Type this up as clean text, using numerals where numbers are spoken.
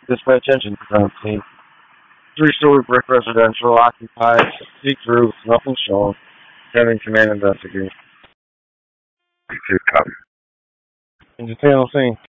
Just pay attention to that scene. Three-story brick residential, occupied, peaked roof, nothing shown. Having command investigate. Two copy. Entertainment scene.